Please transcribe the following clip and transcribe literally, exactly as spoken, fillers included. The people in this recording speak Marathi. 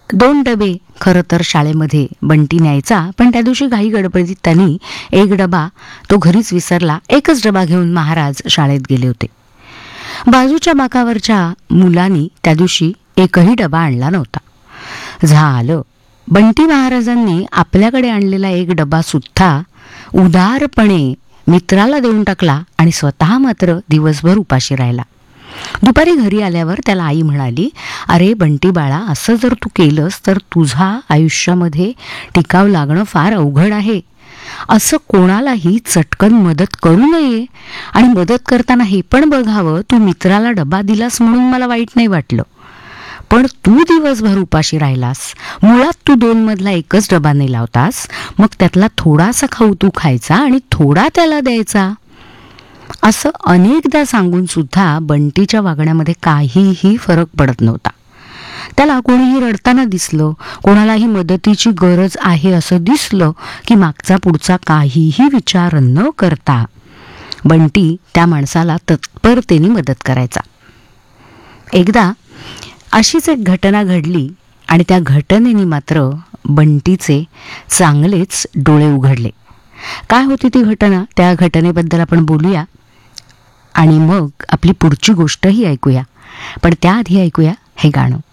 दोन डबे खरं तर शाळेमध्ये बंटी न्यायचा, पण त्या दिवशी घाई गडबडीत त्यांनी एक डबा तो घरीच विसरला. एकच डबा घेऊन महाराज शाळेत गेले होते. बाजूच्या बाकावरच्या मुलांनी त्या दिवशी एकही डबा आणला नव्हता. झालं, बंटी महाराजांनी आपल्याकडे आणलेला एक डबा सुद्धा उदारपणे मित्राला देऊन टाकला आणि स्वतः मात्र दिवसभर उपाशी राहिला. दुपारी घरी आल्यावर त्याला आई म्हणाली, अरे बंटी बाळा, असं जर तू केलंस तर तुझा आयुष्यामध्ये टिकाव लागणं फार अवघड आहे. असं कोणालाही चटकन मदत करू नये, आणि मदत करताना हे पण बघावं, तू मित्राला डबा दिलास म्हणून मला वाईट नाही वाटलं, पण तू दिवसभर उपाशी राहिलास. मुळात तू दोन मधला एकच डबा नाही लावतास, मग त्यातला थोडासा खाऊ तू खायचा आणि थोडा त्याला द्यायचा. असं अनेकदा सांगून सुद्धा बंटीच्या वागण्यामध्ये काहीही फरक पडत नव्हता. त्याला कोणीही रडताना दिसलं, कोणालाही मदतीची गरज आहे असं दिसलं की मागचा पुढचा काहीही विचार न करता बंटी त्या माणसाला तत्परतेने मदत करायचा. एकदा अशीच एक घटना घडली आणि त्या घटनेने मात्र बंटीचे चांगलेच डोळे उघडले. काय होती ती घटना, त्या घटनेबद्दल आपण बोलूया आणि मग आपली पुढची गोष्टही ऐकूया. पण त्याआधी ऐकूया हे गाणं.